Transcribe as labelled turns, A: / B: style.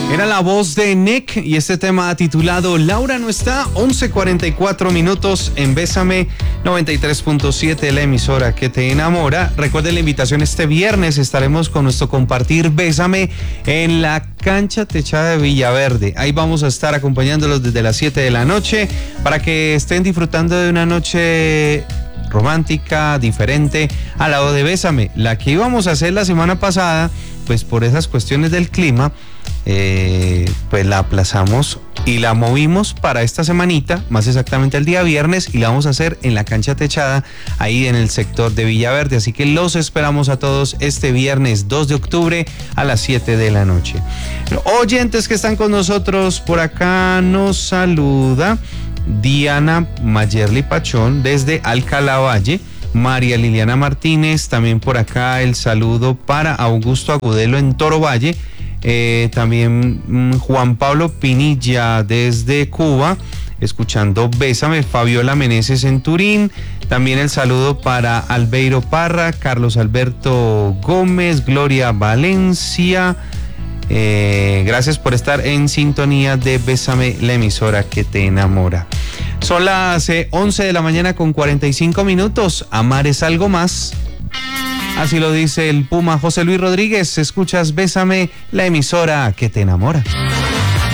A: Era la voz de Nick y este tema titulado Laura no está, 11:44 minutos en Bésame 93.7, la emisora que te enamora. Recuerden la invitación, este viernes estaremos con nuestro compartir Bésame en la cancha techada de Villaverde. Ahí vamos a estar acompañándolos desde las 7 de la noche para que estén disfrutando de una noche romántica, diferente, al lado de Bésame. La que íbamos a hacer la semana pasada, pues por esas cuestiones del clima, pues la aplazamos y la movimos para esta semanita, más exactamente el día viernes, y la vamos a hacer en la cancha techada, ahí en el sector de Villaverde. Así que los esperamos a todos este viernes 2 de octubre a las 7 de la noche. Oyentes que están con nosotros, por acá nos saluda Diana Mayerly Pachón desde Alcalá Valle, María Liliana Martínez, también por acá el saludo para Augusto Agudelo en Toro Valle, también Juan Pablo Pinilla desde Cuba, escuchando Bésame, Fabiola Meneses en Turín, también el saludo para Albeiro Parra, Carlos Alberto Gómez, Gloria Valencia. Gracias por estar en sintonía de Bésame, la emisora que te enamora. Son las 11 de la mañana con 45 minutos. Amar es algo más. Así lo dice el Puma José Luis Rodríguez. Escuchas Bésame, la emisora que te enamora.